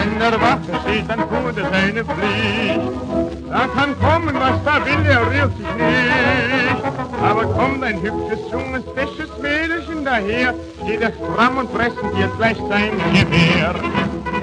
wenn der Wache steht, dann tut er seine Pflicht. Da kann kommen, was da will, er rührt sich nicht. Aber kommt ein hübsches, junges, fesches Mädelchen daher, steht er stramm und presst dir gleich sein Gewehr.